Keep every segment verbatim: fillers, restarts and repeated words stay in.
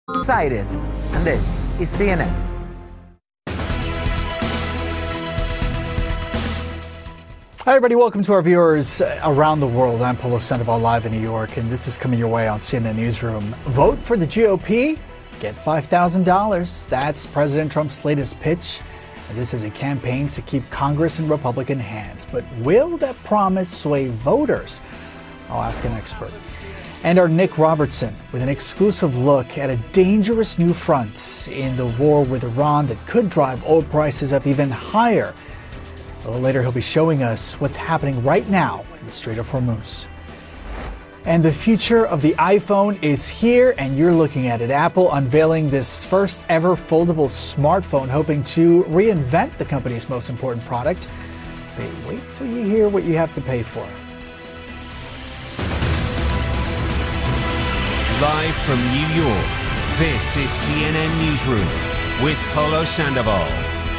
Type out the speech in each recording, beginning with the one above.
Cyrus, and this is C N N. Hi, everybody. Welcome to our viewers around the world. I'm Polo Sandoval, live in New York, and this is coming your way on C N N Newsroom. Vote for the G O P, get five thousand dollars. That's President Trump's latest pitch. And this is a campaign to keep Congress in Republican hands. But will that promise sway voters? I'll ask an expert. And our Nick Robertson with an exclusive look at a dangerous new front in the war with Iran that could drive oil prices up even higher. A little later, he'll be showing us what's happening right now in the Strait of Hormuz. And the future of the iPhone is here, and you're looking at it. Apple unveiling this first ever foldable smartphone, hoping to reinvent the company's most important product. But wait till you hear what you have to pay for. Live from New York, this is C N N Newsroom with Polo Sandoval.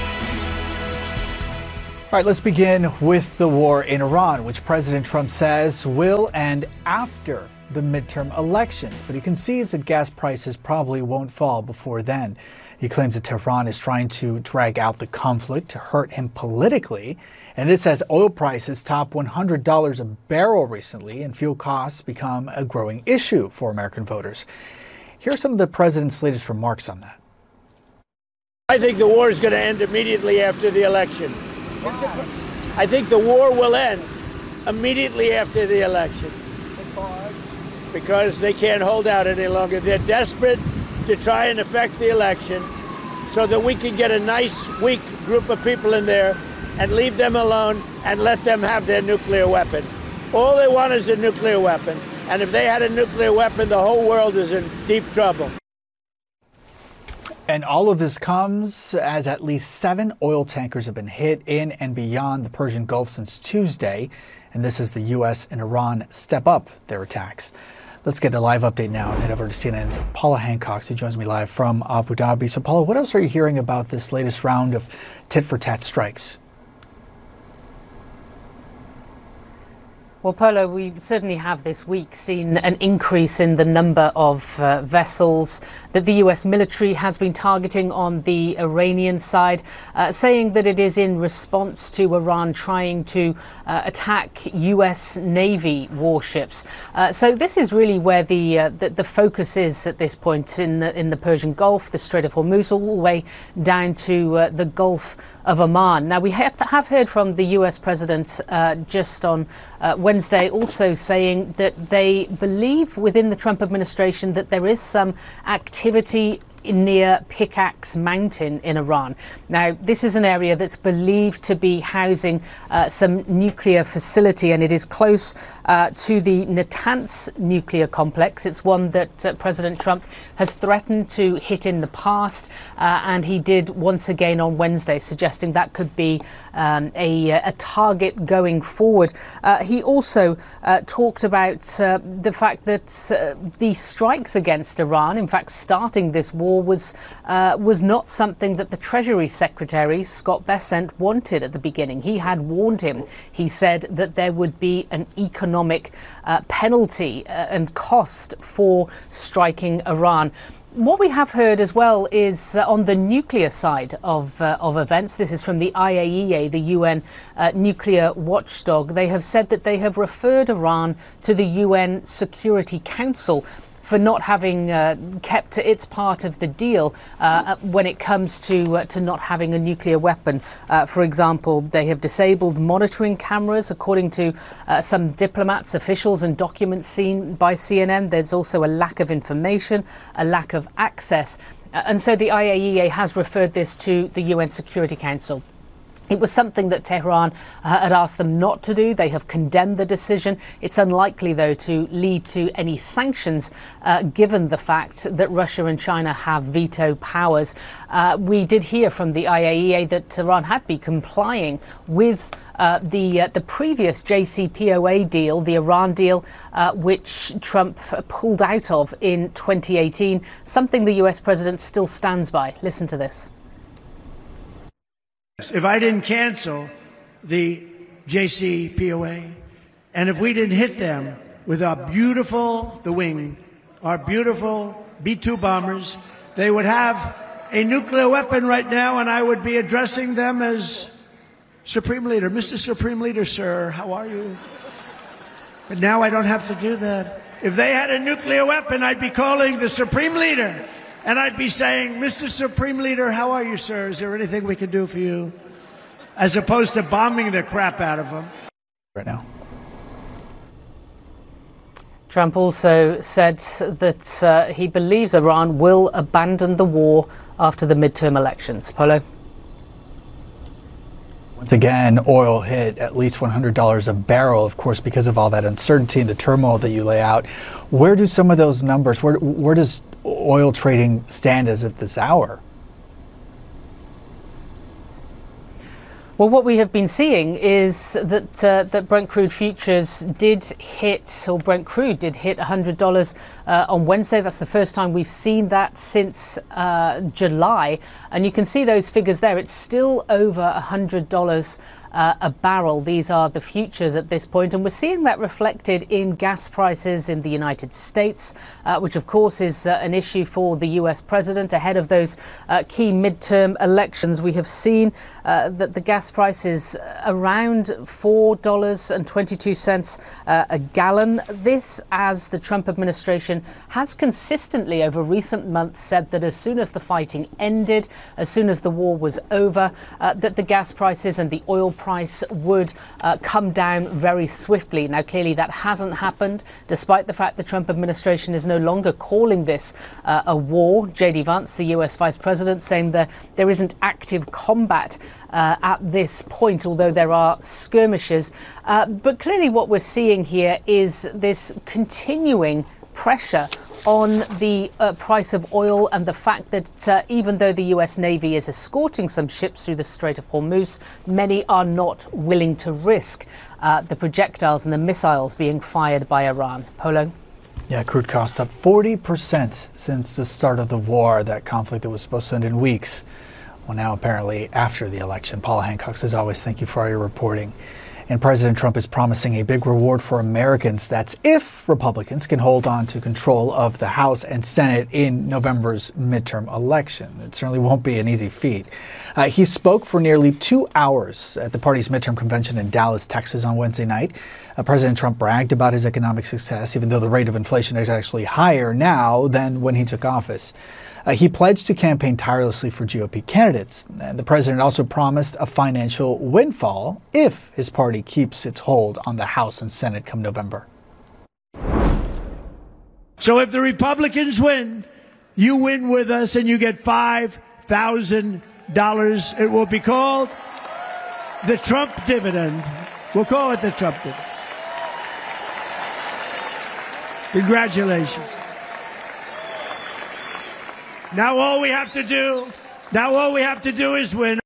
All right, let's begin with the war in Iran, which President Trump says will end after the midterm elections. But he concedes that gas prices probably won't fall before then. He claims that Tehran is trying to drag out the conflict to hurt him politically. And this as oil prices top one hundred dollars a barrel recently, and fuel costs become a growing issue for American voters. Here are some of the president's latest remarks on that. I think the war is going to end immediately after the election. I think the war will end immediately after the election because they can't hold out any longer. They're desperate to try and affect the election so that we can get a nice, weak group of people in there and leave them alone and let them have their nuclear weapon. All they want is a nuclear weapon. And if they had a nuclear weapon, the whole world is in deep trouble. And all of this comes as at least seven oil tankers have been hit in and beyond the Persian Gulf since Tuesday. And this as the U S and Iran step up their attacks. Let's get a live update now and head over to C N N's Paula Hancock, who joins me live from Abu Dhabi. So, Paula, what else are you hearing about this latest round of tit-for-tat strikes? Well, Polo, we certainly have this week seen an increase in the number of uh, vessels that the U S military has been targeting on the Iranian side, uh, saying that it is in response to Iran trying to uh, attack U S Navy warships. Uh, so this is really where the, uh, the the focus is at this point in the, in the Persian Gulf, the Strait of Hormuz, all the way down to uh, the Gulf of Oman. Now, we ha- have heard from the U S president uh, just on uh, Wednesday also saying that they believe within the Trump administration that there is some activity near Pickaxe Mountain in Iran. Now, this is an area that's believed to be housing uh, some nuclear facility, and it is close uh, to the Natanz nuclear complex. It's one that uh, President Trump has threatened to hit in the past, uh, and he did once again on Wednesday, suggesting that could be um, a, a target going forward. Uh, he also uh, talked about uh, the fact that uh, the strikes against Iran, in fact, starting this war, was uh, was not something that the Treasury Secretary, Scott Bessent, wanted at the beginning. He had warned him. He said that there would be an economic uh, penalty uh, and cost for striking Iran. What we have heard as well is uh, on the nuclear side of uh, of events. This is from the I A E A, the U N uh, nuclear watchdog. They have said that they have referred Iran to the U N Security Council for not having uh, kept its part of the deal uh, when it comes to uh, to not having a nuclear weapon. Uh, for example, they have disabled monitoring cameras, according to uh, some diplomats, officials and documents seen by C N N. There's also a lack of information, a lack of access. Uh, and so the I A E A has referred this to the U N Security Council. It was something that Tehran uh, had asked them not to do. They have condemned the decision. It's unlikely, though, to lead to any sanctions, uh, given the fact that Russia and China have veto powers. Uh, we did hear from the I A E A that Tehran had been complying with Uh, the uh, the previous J C P O A deal, the Iran deal, uh, which Trump pulled out of in twenty eighteen, something the U S president still stands by. Listen to this. If I didn't cancel the J C P O A, and if we didn't hit them with our beautiful, the wing, our beautiful B two bombers. They would have a nuclear weapon right now, and I would be addressing them as Supreme Leader. Mister Supreme Leader, sir, how are you? But now I don't have to do that. If they had a nuclear weapon, I'd be calling the Supreme Leader, and I'd be saying, Mister Supreme Leader, how are you, sir? Is there anything we can do for you? As opposed to bombing the crap out of them. Right now. Trump also said that uh, he believes Iran will abandon the war after the midterm elections. Polo? Once again, oil hit at least one hundred dollars a barrel, of course, because of all that uncertainty and the turmoil that you lay out. Where do some of those numbers, where, where does oil trading stand as of this hour? Well, what we have been seeing is that uh, that Brent crude futures did hit, or Brent crude did hit one hundred dollars uh, on Wednesday. That's the first time we've seen that since uh, July. And you can see those figures there. It's still over one hundred dollars uh, a barrel. These are the futures at this point. And we're seeing that reflected in gas prices in the United States, uh, which, of course, is uh, an issue for the U S president ahead of those uh, key midterm elections. We have seen uh, that the gas price is around four dollars and twenty-two cents uh, a gallon. This, as the Trump administration has consistently over recent months said that as soon as the fighting ended, as soon as the war was over, uh, that the gas prices and the oil price would uh, come down very swiftly. Now, clearly that hasn't happened, despite the fact the Trump administration is no longer calling this uh, a war. J D Vance, the U S vice president, saying that there isn't active combat Uh, at this point, although there are skirmishes. Uh, but clearly what we're seeing here is this continuing pressure on the uh, price of oil, and the fact that uh, even though the U S Navy is escorting some ships through the Strait of Hormuz, many are not willing to risk uh, the projectiles and the missiles being fired by Iran. Polo? Yeah, crude cost up forty percent since the start of the war, that conflict that was supposed to end in weeks. Well, now apparently after the election. Paula Hancock, as always, thank you for all your reporting. And President Trump is promising a big reward for Americans. That's if Republicans can hold on to control of the House and Senate in November's midterm election. It certainly won't be an easy feat. Uh, he spoke for nearly two hours at the party's midterm convention in Dallas, Texas on Wednesday night. Uh, President Trump bragged about his economic success, even though the rate of inflation is actually higher now than when he took office. Uh, he pledged to campaign tirelessly for G O P candidates. And the president also promised a financial windfall if his party keeps its hold on the House and Senate come November. So if the Republicans win, you win with us and you get five thousand dollars. It will be called the Trump dividend. We'll call it the Trump dividend. Congratulations. Now all we have to do, now all we have to do is win.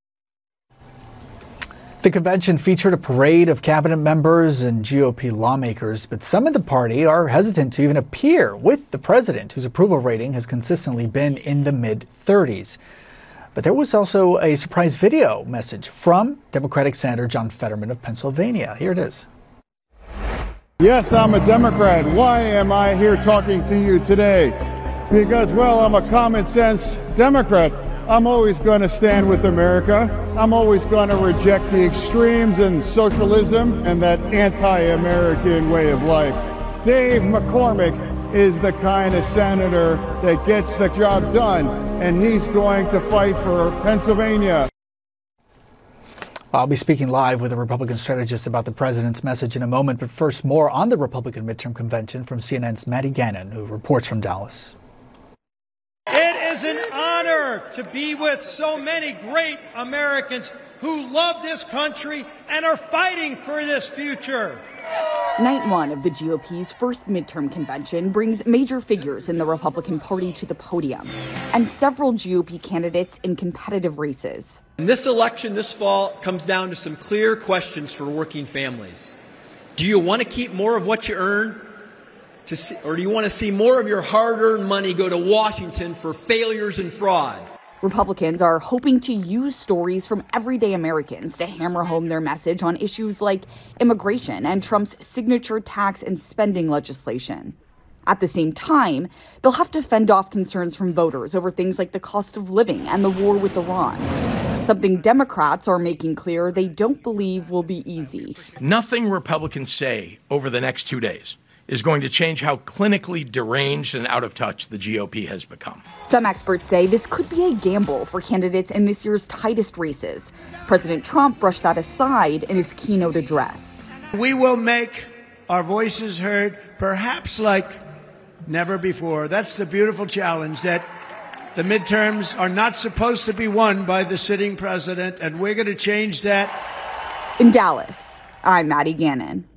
The convention featured a parade of cabinet members and G O P lawmakers, but some in the party are hesitant to even appear with the president, whose approval rating has consistently been in the mid thirties. But there was also a surprise video message from Democratic Senator John Fetterman of Pennsylvania. Here it is. Yes, I'm a Democrat. Why am I here talking to you today? Because, well, I'm a common sense Democrat. I'm always going to stand with America. I'm always going to reject the extremes and socialism and that anti-American way of life. Dave McCormick is the kind of senator that gets the job done, and he's going to fight for Pennsylvania. I'll be speaking live with a Republican strategist about the president's message in a moment, but first, more on the Republican midterm convention from C N N's Maddie Gannon, who reports from Dallas. It is an honor to be with so many great Americans who love this country and are fighting for this future. Night one of the G O P's first midterm convention brings major figures in the Republican Party to the podium and several G O P candidates in competitive races. And this election this fall comes down to some clear questions for working families. Do you want to keep more of what you earn? To see, or do you want to see more of your hard-earned money go to Washington for failures and fraud? Republicans are hoping to use stories from everyday Americans to hammer home their message on issues like immigration and Trump's signature tax and spending legislation. At the same time, they'll have to fend off concerns from voters over things like the cost of living and the war with Iran. Something Democrats are making clear they don't believe will be easy. Nothing Republicans say over the next two days is going to change how clinically deranged and out of touch the G O P has become. Some experts say this could be a gamble for candidates in this year's tightest races. President Trump brushed that aside in his keynote address. We will make our voices heard, perhaps like never before. That's the beautiful challenge, that the midterms are not supposed to be won by the sitting president, and we're going to change that. In Dallas, I'm Maddie Gannon.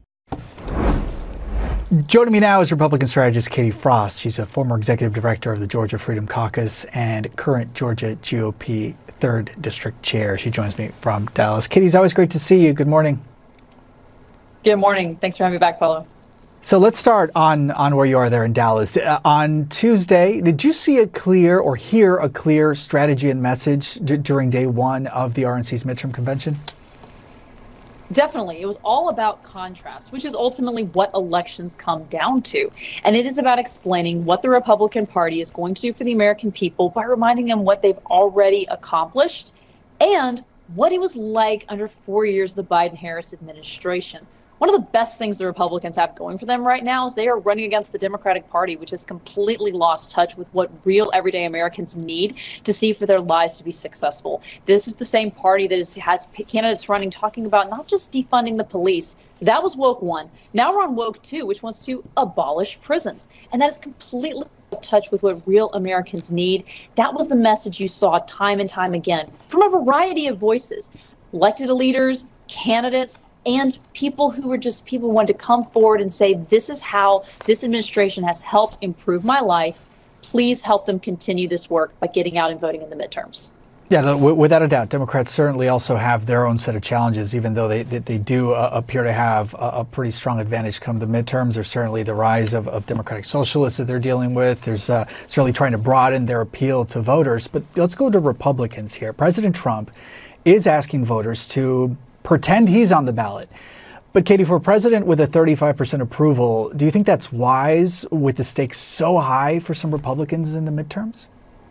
Joining me now is Republican strategist Katie Frost. She's a former executive director of the Georgia Freedom Caucus and current Georgia G O P third District Chair. She joins me from Dallas. Katie, it's always great to see you. Good morning. Good morning. Thanks for having me back, Paulo. So let's start on, on where you are there in Dallas. Uh, on Tuesday, did you see a clear or hear a clear strategy and message d- during day one of the R N C's midterm convention? Definitely. It was all about contrast, which is ultimately what elections come down to. And it is about explaining what the Republican Party is going to do for the American people by reminding them what they've already accomplished and what it was like under four years of the Biden-Harris administration. One of the best things the Republicans have going for them right now is they are running against the Democratic Party, which has completely lost touch with what real everyday Americans need to see for their lives to be successful. This is the same party that is, has candidates running talking about not just defunding the police. That was woke one. Now we're on woke two, which wants to abolish prisons. And that is completely out of touch with what real Americans need. That was the message you saw time and time again from a variety of voices, elected leaders, candidates, and people who were just people who wanted to come forward and say, this is how this administration has helped improve my life. Please help them continue this work by getting out and voting in the midterms. Yeah, no, w- without a doubt, Democrats certainly also have their own set of challenges, even though they they, they do uh, appear to have a, a pretty strong advantage come the midterms. There's certainly the rise of, of Democratic socialists that they're dealing with. There's uh, certainly trying to broaden their appeal to voters. But let's go to Republicans here. President Trump is asking voters to pretend he's on the ballot. But Katie, for a president with a thirty-five percent approval, do you think that's wise with the stakes so high for some Republicans in the midterms?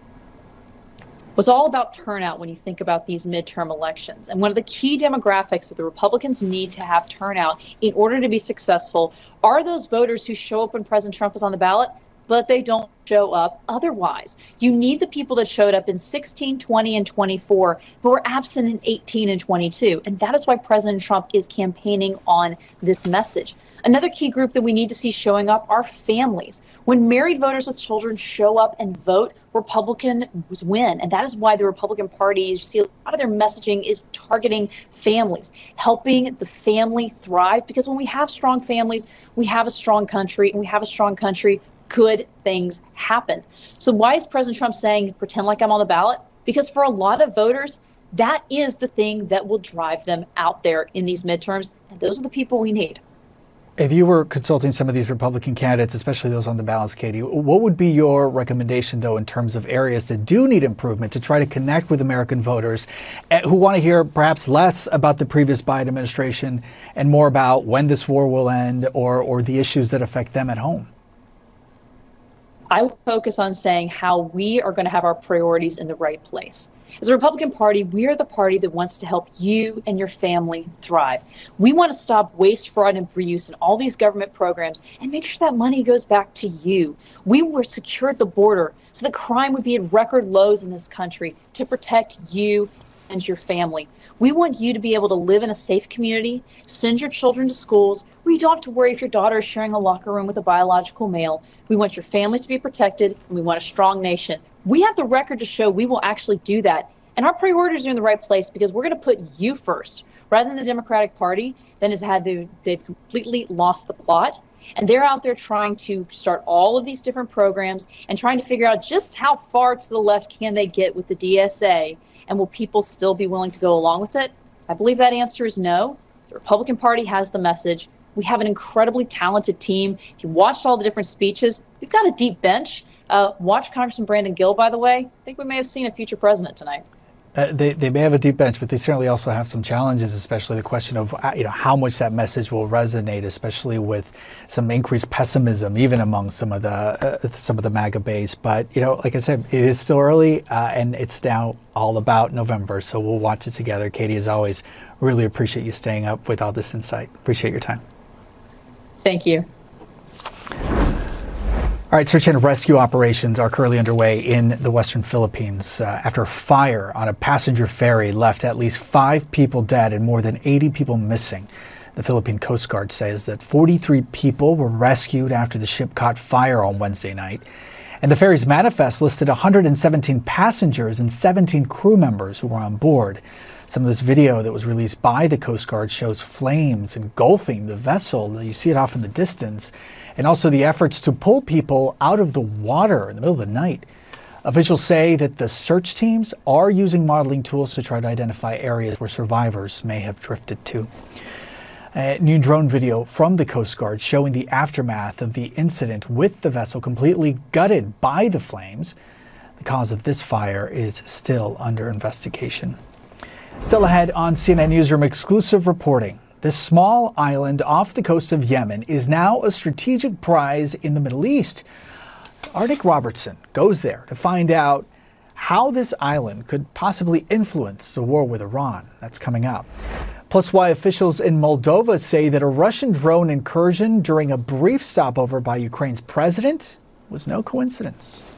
It's all about turnout when you think about these midterm elections. And one of the key demographics that the Republicans need to have turnout in order to be successful are those voters who show up when President Trump is on the ballot, but they don't show up otherwise. You need the people that showed up in sixteen, twenty, and twenty-four, but were absent in eighteen and twenty-two. And that is why President Trump is campaigning on this message. Another key group that we need to see showing up are families. When married voters with children show up and vote, Republicans win. And that is why the Republican Party, you see a lot of their messaging is targeting families, helping the family thrive. Because when we have strong families, we have a strong country, and we have a strong country, good things happen. So why is President Trump saying, pretend like I'm on the ballot? Because for a lot of voters, that is the thing that will drive them out there in these midterms. And those are the people we need. If you were consulting some of these Republican candidates, especially those on the ballots, Katie, what would be your recommendation, though, in terms of areas that do need improvement to try to connect with American voters who want to hear perhaps less about the previous Biden administration and more about when this war will end or, or the issues that affect them at home? I would focus on saying how we are going to have our priorities in the right place. As a Republican Party, we are the party that wants to help you and your family thrive. We want to stop waste, fraud, and abuse in all these government programs and make sure that money goes back to you. We were secured the border so that crime would be at record lows in this country to protect you and your family. We want you to be able to live in a safe community, send your children to schools where you don't have to worry if your daughter is sharing a locker room with a biological male. We want your families to be protected, and we want a strong nation. We have the record to show we will actually do that. And our priorities are in the right place because we're going to put you first rather than the Democratic Party that has had the, they've completely lost the plot. And they're out there trying to start all of these different programs and trying to figure out just how far to the left can they get with the D S A, and will people still be willing to go along with it? I believe that answer is no. The Republican Party has the message. We have an incredibly talented team. If you watched all the different speeches, we've got a deep bench. Uh, watch Congressman Brandon Gill, by the way. I think we may have seen a future president tonight. Uh, they, they may have a deep bench, but they certainly also have some challenges, especially the question of uh, you know how much that message will resonate, especially with some increased pessimism, even among some of the uh, some of the MAGA base. But you know, like I said, it is still early, uh, and it's now all about November. So we'll watch it together. Katie, as always, really appreciate you staying up with all this insight. Appreciate your time. Thank you. All right, search and rescue operations are currently underway in the Western Philippines uh, after a fire on a passenger ferry left at least five people dead and more than eighty people missing. The Philippine Coast Guard says that forty-three people were rescued after the ship caught fire on Wednesday night. And the ferry's manifest listed one hundred seventeen passengers and seventeen crew members who were on board. Some of this video that was released by the Coast Guard shows flames engulfing the vessel. You see it off in the distance. And also the efforts to pull people out of the water in the middle of the night. Officials say that the search teams are using modeling tools to try to identify areas where survivors may have drifted to. A new drone video from the Coast Guard showing the aftermath of the incident with the vessel completely gutted by the flames. The cause of this fire is still under investigation. Still ahead on C N N Newsroom exclusive reporting. This small island off the coast of Yemen is now a strategic prize in the Middle East. Arctic Robertson goes there to find out how this island could possibly influence the war with Iran. That's coming up. Plus why officials in Moldova say that a Russian drone incursion during a brief stopover by Ukraine's president was no coincidence.